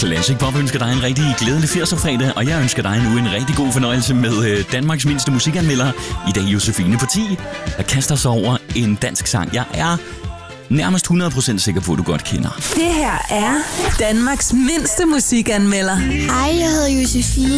Classic Pop ønsker dig en rigtig glædelig 80'er-fredag, og jeg ønsker dig nu en rigtig god fornøjelse med Danmarks mindste musikanmelder. I dag Josefine på 10, der kaster sig over en dansk sang. Jeg er nærmest 100% sikker på, at du godt kender. Det her er Danmarks mindste musikanmelder. Hej, jeg hedder Josefine.